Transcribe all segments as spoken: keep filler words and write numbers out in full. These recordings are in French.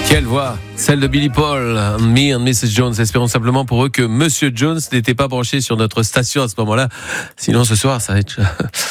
Quelle voix, celle de Billy Paul, Me and missus Jones. Espérons simplement pour eux que Monsieur Jones n'était pas branché sur notre station à ce moment-là. Sinon, ce soir, ça va être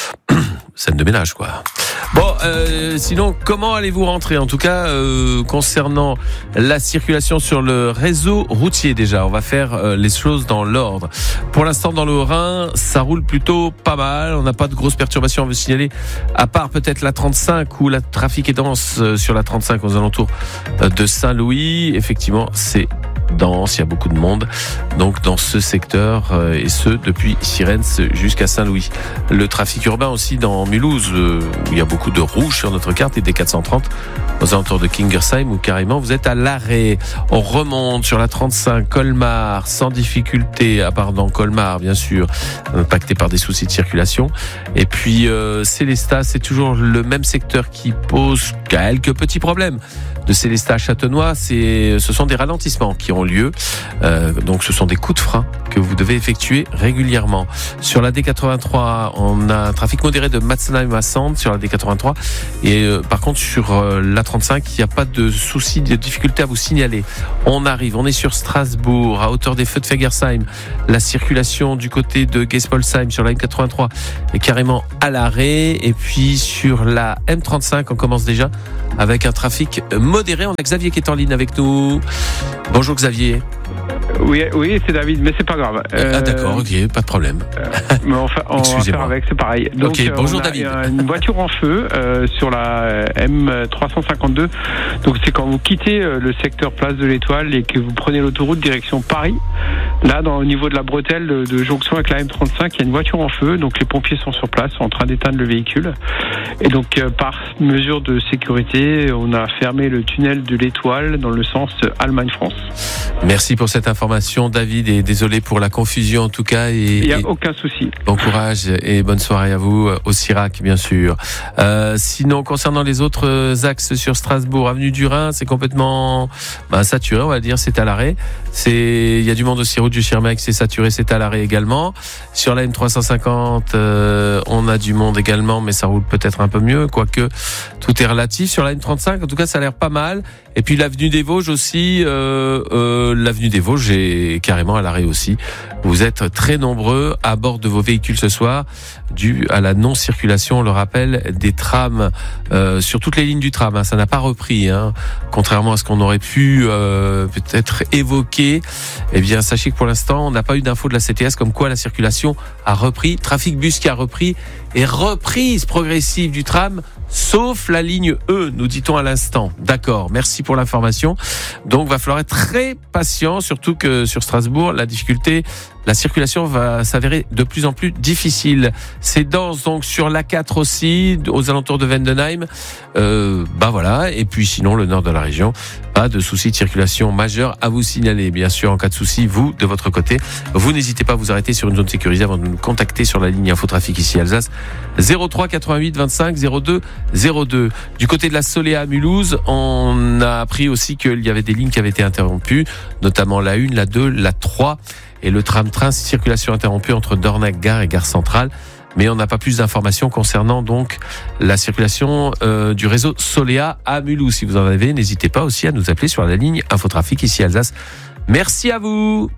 scène de ménage, quoi. Bon, euh, sinon, comment allez-vous rentrer ? En tout cas, euh, concernant la circulation sur le réseau routier, déjà, on va faire euh, les choses dans l'ordre. Pour l'instant, dans le Haut-Rhin, ça roule plutôt pas mal. On n'a pas de grosses perturbations à vous signaler, à part peut-être la trente-cinq, où le trafic est dense euh, sur la trente-cinq aux alentours euh, de Saint-Louis. Effectivement, c'est dense, il y a beaucoup de monde. Donc, dans ce secteur, euh, et ce, depuis Sierentz jusqu'à Saint-Louis. Le trafic urbain aussi dans Mulhouse, euh, où il y a beaucoup de rouge sur notre carte, et des quatre cent trente aux alentours de Kingersheim, où carrément vous êtes à l'arrêt. On remonte sur la trente-cinq, Colmar, sans difficulté, à part dans Colmar, bien sûr, impacté par des soucis de circulation. Et puis, euh, Célestat, c'est toujours le même secteur qui pose quelques petits problèmes. De Célestat à Châtenois, c'est, ce sont des ralentissements qui ont lieu. Euh, donc, ce sont des coups de frein que vous devez effectuer régulièrement. Sur la D quatre-vingt-trois, on a un trafic modéré de Matzenheim à Sand sur la D quatre-vingt-trois. Et euh, par contre, sur euh, la trente-cinq, il n'y a pas de souci, de difficulté à vous signaler. On arrive, on est sur Strasbourg, à hauteur des feux de Fegersheim. La circulation du côté de Geispolsheim sur la M quatre-vingt-trois est carrément à l'arrêt. Et puis sur la M trente-cinq, on commence déjà avec un trafic modéré. On a Xavier qui est en ligne avec nous. Bonjour Xavier. Oui, oui, c'est David, mais c'est pas grave. Euh, ah d'accord, ok, pas de problème. Euh, mais on, fa- on va faire avec, c'est pareil. Donc, ok, bonjour on a David. Une voiture en feu euh, sur la M trois cent cinquante-deux. Donc c'est quand vous quittez euh, le secteur Place de l'Étoile et que vous prenez l'autoroute direction Paris. Là, dans, au niveau de la bretelle de, de jonction avec la M trente-cinq, il y a une voiture en feu. Donc les pompiers sont sur place, sont en train d'éteindre le véhicule. Et donc euh, par mesure de sécurité, on a fermé le tunnel de l'Étoile dans le sens Allemagne-France. Merci pour cette information, David, et désolé pour la confusion en tout cas. Et, il n'y a et aucun souci. Bon courage et bonne soirée à vous, au Sirac bien sûr. Euh, sinon, concernant les autres axes sur Strasbourg, avenue du Rhin, c'est complètement bah, saturé, on va dire, c'est à l'arrêt. C'est, il y a du monde aussi, route du Schirmeck, c'est saturé, c'est à l'arrêt également. Sur la M trois cent cinquante, euh, on a du monde également, mais ça roule peut-être un peu mieux, quoique tout est relatif. Sur la M trente-cinq, en tout cas, ça a l'air pas mal. Et puis l'avenue des Vosges aussi, euh, euh, l'avenue des Vosges est carrément à l'arrêt aussi. Vous êtes très nombreux à bord de vos véhicules ce soir, dû à la non-circulation, on le rappelle, des trams euh, sur toutes les lignes du tram. Hein, ça n'a pas repris, hein, contrairement à ce qu'on aurait pu euh, peut-être évoquer. Eh bien, sachez que pour l'instant, on n'a pas eu d'infos de la C T S comme quoi la circulation a repris. Trafic bus qui a repris et reprise progressive du tram, sauf la ligne E, nous dit-on à l'instant. D'accord, merci pour l'information. Donc, va falloir être très patient, surtout que sur Strasbourg, la difficulté, la circulation va s'avérer de plus en plus difficile. C'est dense donc sur l'A quatre aussi, aux alentours de Vendenheim. Euh, bah voilà. Et puis sinon, le nord de la région, pas de soucis de circulation majeurs à vous signaler. Bien sûr, en cas de souci, vous, de votre côté, vous n'hésitez pas à vous arrêter sur une zone sécurisée avant de nous contacter sur la ligne Infotrafic ici Alsace. zéro trois quatre-vingt-huit vingt-cinq zéro deux zéro deux. Du côté de la Soléa à Mulhouse, on a appris aussi qu'il y avait des lignes qui avaient été interrompues, notamment la un, la deux, la trois et le tram-train, circulation interrompue entre Dornach Gare et Gare Centrale. Mais on n'a pas plus d'informations concernant donc la circulation euh, du réseau Soléa à Mulhouse. Si vous en avez, n'hésitez pas aussi à nous appeler sur la ligne Infotrafic ici Alsace. Merci à vous.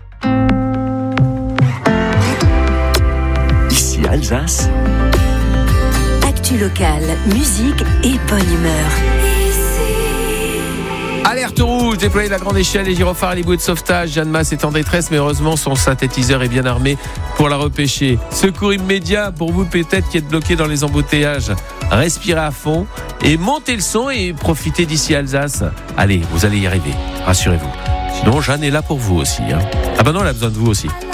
Ici Alsace. Actu locale, musique et bonne humeur. Alerte rouge, déployer la grande échelle, les gyrophares et les bouées de sauvetage. Jeanne Masse est en détresse, mais heureusement son synthétiseur est bien armé pour la repêcher. Secours immédiat pour vous peut-être qui êtes bloqué dans les embouteillages. Respirez à fond et montez le son et profitez d'ici Alsace. Allez, vous allez y arriver, rassurez-vous. Sinon, Jeanne est là pour vous aussi. Hein. Ah ben non, elle a besoin de vous aussi.